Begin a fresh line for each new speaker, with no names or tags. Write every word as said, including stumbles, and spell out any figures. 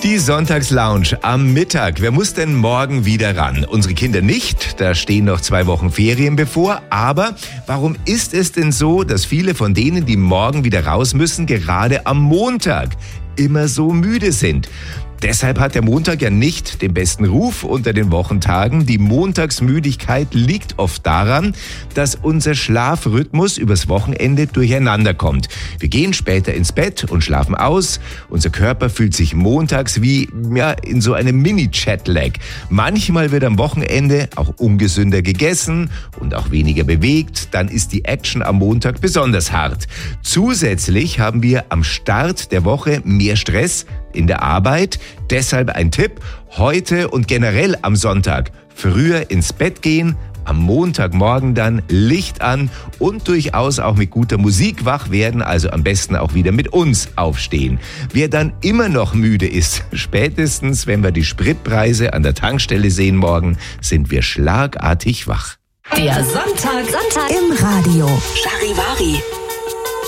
Die Sonntagslounge am Mittag. Wer muss denn morgen wieder ran? Unsere Kinder nicht, da stehen noch zwei Wochen Ferien bevor. Aber warum ist es denn so, dass viele von denen, die morgen wieder raus müssen, gerade am Montag immer so müde sind? Deshalb hat der Montag ja nicht den besten Ruf unter den Wochentagen. Die Montagsmüdigkeit liegt oft daran, dass unser Schlafrhythmus übers Wochenende durcheinander kommt. Wir gehen später ins Bett und schlafen aus. Unser Körper fühlt sich montags wie ja, in so einem Mini-Jetlag. Manchmal wird am Wochenende auch ungesünder gegessen und auch weniger bewegt. Dann ist die Action am Montag besonders hart. Zusätzlich haben wir am Start der Woche mehr Stress in der Arbeit. Deshalb ein Tipp, heute und generell am Sonntag früher ins Bett gehen, am Montagmorgen dann Licht an und durchaus auch mit guter Musik wach werden, also am besten auch wieder mit uns aufstehen. Wer dann immer noch müde ist, spätestens wenn wir die Spritpreise an der Tankstelle sehen morgen, sind wir schlagartig wach.
Der Sonntag, Sonntag im Radio.
Charivari.